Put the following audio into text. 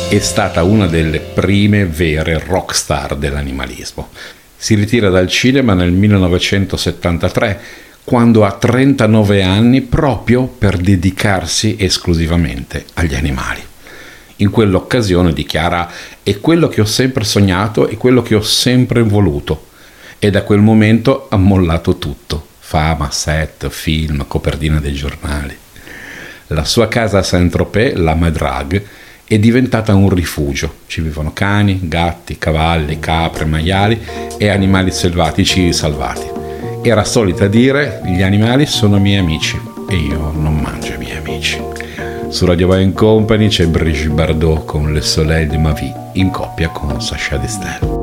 È stata una delle prime vere rockstar dell'animalismo. Si ritira dal cinema nel 1973, quando ha 39 anni, proprio per dedicarsi esclusivamente agli animali. In quell'occasione dichiara: è quello che ho sempre sognato e quello che ho sempre voluto. E da quel momento ha mollato tutto: fama, set, film, copertina dei giornali. La sua casa a Saint-Tropez, la Medrague, è diventata un rifugio. Ci vivono cani, gatti, cavalli, capre, maiali e animali selvatici salvati. Era solita dire: gli animali sono miei amici e io non mangio i miei amici. Su Radio Wine Company c'è Brigitte Bardot con Le Soleil de ma vie, in coppia con Sacha Distel.